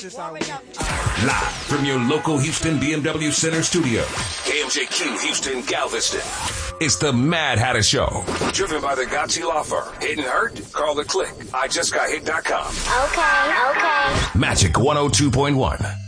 this out. Live from your local Houston BMW Center studio, KMJQ Houston Galveston. It's the Mad Hatter Show. Driven by the Gotchi Law Firm. Hit and hurt? Call the click. IJustGotHit.com. Okay. Magic 102.1.